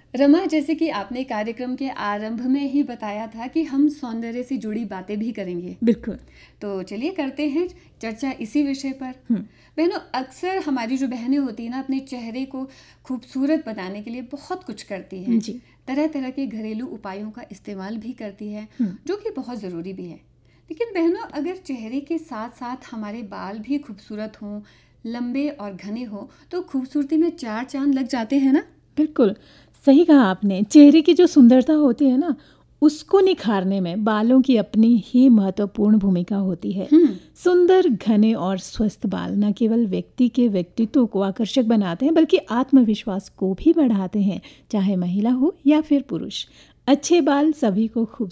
रमा, जैसे कि आपने कार्यक्रम के आरंभ में ही बताया था कि हम सौंदर्य से जुड़ी बातें भी करेंगे, बिल्कुल। तो चलिए करते हैं चर्चा इसी विषय पर। हम्म। बहनों, अक्सर हमारी जो बहनें होती हैं ना, अपने चेहरे को खूबसूरत बनाने के लिए बहुत कुछ करती हैं। जी। तरह तरह के घरेलू उपायों का इस्तेमाल भी करती है, हम्म। जो कि बहुत ज़रूरी भी है। लेकिन बहनों, अगर चेहरे के साथ साथ हमारे बाल भी खूबसूरत हों, लंबे और घने हों, तो खूबसूरती में चार चांद लग जाते हैं ना। बिल्कुल सही कहा आपने। चेहरे की जो सुंदरता होती है ना, उसको निखारने में बालों की अपनी ही महत्वपूर्ण भूमिका होती है। सुंदर, घने और स्वस्थ बाल न केवल व्यक्ति के व्यक्तित्व को आकर्षक बनाते हैं, बल्कि आत्मविश्वास को भी बढ़ाते हैं, चाहे महिला हो या फिर पुरुष। अच्छे बाल सभी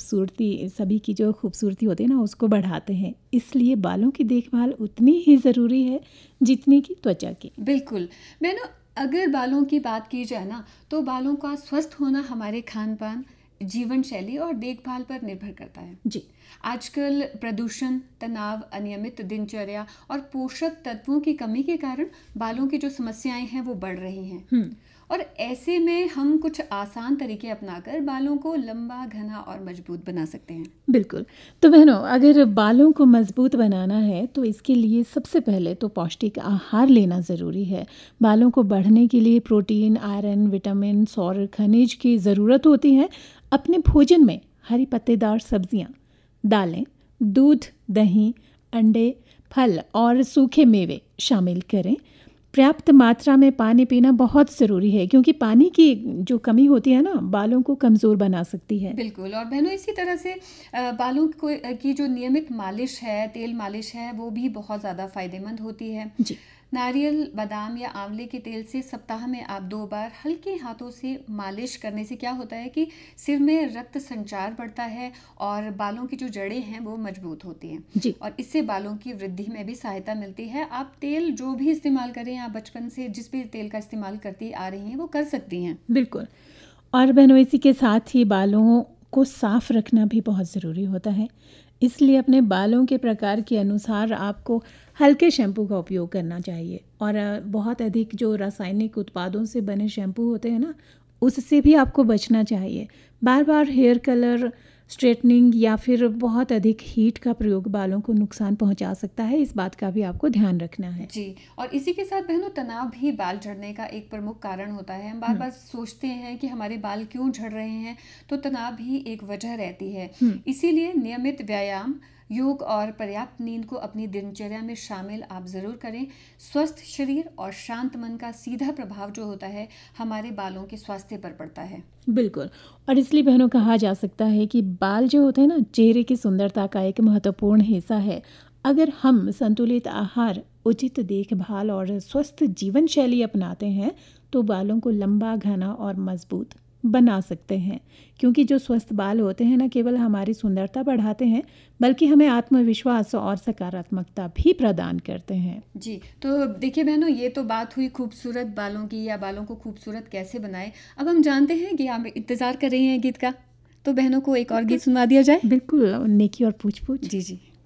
की जो खूबसूरती होती है ना, उसको बढ़ाते हैं। इसलिए बालों की देखभाल उतनी ही ज़रूरी है जितनी कि त्वचा की। बिल्कुल बहनों, अगर बालों की बात की जाए ना, तो बालों का स्वस्थ होना हमारे खान पान, जीवन शैली और देखभाल पर निर्भर करता है। जी। आजकल प्रदूषण, तनाव, अनियमित दिनचर्या और पोषक तत्वों की कमी के कारण बालों की जो समस्याएं हैं वो बढ़ रही हैं। और ऐसे में हम कुछ आसान तरीके अपनाकर बालों को लंबा, घना और मजबूत बना सकते हैं। बिल्कुल। तो बहनों, अगर बालों को मजबूत बनाना है तो इसके लिए सबसे पहले तो पौष्टिक आहार लेना ज़रूरी है। बालों को बढ़ने के लिए प्रोटीन, आयरन, विटामिन और खनिज की ज़रूरत होती है। अपने भोजन में हरी पत्तेदार सब्जियां, दालें, दूध, दही, अंडे, फल और सूखे मेवे शामिल करें। पर्याप्त मात्रा में पानी पीना बहुत ज़रूरी है, क्योंकि पानी की जो कमी होती है ना, बालों को कमज़ोर बना सकती है। बिल्कुल। और बहनों, इसी तरह से बालों की जो नियमित मालिश है, तेल मालिश है, वो भी बहुत ज़्यादा फायदेमंद होती है। जी। नारियल, बादाम या आंवले के तेल से सप्ताह में आप 2 बार हल्के हाथों से मालिश करने से क्या होता है कि सिर में रक्त संचार बढ़ता है और बालों की जो जड़ें हैं वो मजबूत होती हैं। जी। और इससे बालों की वृद्धि में भी सहायता मिलती है। आप तेल जो भी इस्तेमाल करें, आप बचपन से जिस भी तेल का इस्तेमाल करती आ रही हैं वो कर सकती हैं। बिल्कुल। और बहनों, इसी के साथ ही बालों को साफ रखना भी बहुत ज़रूरी होता है। इसलिए अपने बालों के प्रकार के अनुसार आपको हल्के शैम्पू का उपयोग करना चाहिए। और बहुत अधिक जो रासायनिक उत्पादों से बने शैम्पू होते हैं ना, उससे भी आपको बचना चाहिए। बार बार हेयर कलर, स्ट्रेटनिंग या फिर बहुत अधिक हीट का प्रयोग बालों को नुकसान पहुंचा सकता है। इस बात का भी आपको ध्यान रखना है। जी। और इसी के साथ बहनों, तनाव भी बाल झड़ने का एक प्रमुख कारण होता है। हम बार बार सोचते हैं कि हमारे बाल क्यों झड़ रहे हैं, तो तनाव भी एक वजह रहती है। इसीलिए नियमित व्यायाम, योग और पर्याप्त नींद को अपनी दिनचर्या में शामिल आप ज़रूर करें। स्वस्थ शरीर और शांत मन का सीधा प्रभाव जो होता है हमारे बालों के स्वास्थ्य पर पड़ता है। बिल्कुल। और इसलिए बहनों, कहा जा सकता है कि बाल जो होते हैं ना, चेहरे की सुंदरता का एक महत्वपूर्ण हिस्सा है। अगर हम संतुलित आहार, उचित देखभाल और स्वस्थ जीवन शैली अपनाते हैं तो बालों को लंबा, घना और मजबूत बना सकते हैं। क्योंकि जो स्वस्थ बाल होते हैं ना, केवल हमारी सुंदरता बढ़ाते हैं, बल्कि हमें आत्मविश्वास और सकारात्मकता भी प्रदान करते हैं। जी। तो देखिए बहनों, ये तो बात हुई खूबसूरत बालों की, या बालों को खूबसूरत कैसे बनाएं। अब हम जानते हैं कि आप इंतज़ार कर रही हैं गीत का, तो बहनों को एक और गीत सुनवा दिया जाए। बिल्कुल। नेकी और पूछ पूछ। जी जी।